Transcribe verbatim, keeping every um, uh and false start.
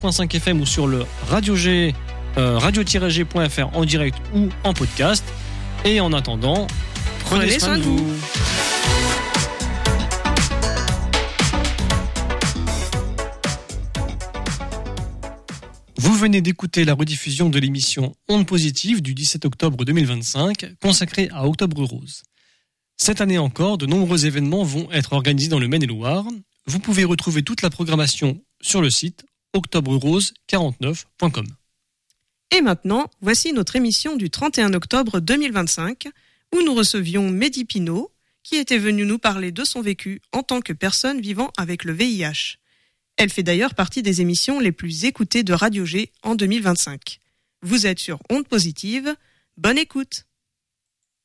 point cinq F M ou sur le Radio G, euh, radio tiret g point f r en direct ou en podcast. Et en attendant, prenez, prenez soin de vous. vous. Vous venez d'écouter la rediffusion de l'émission Ondes Positives du dix-sept octobre deux mille vingt-cinq, consacrée à Octobre Rose. Cette année encore, de nombreux événements vont être organisés dans le Maine-et-Loire. Vous pouvez retrouver toute la programmation sur le site octobre rose quarante-neuf point com. Et maintenant, voici notre émission du trente et un octobre deux mille vingt-cinq, où nous recevions Mehdi Pinot, qui était venu nous parler de son vécu en tant que personne vivant avec le V I H. Elle fait d'ailleurs partie des émissions les plus écoutées de Radio G en deux mille vingt-cinq. Vous êtes sur Ondes Positives, bonne écoute.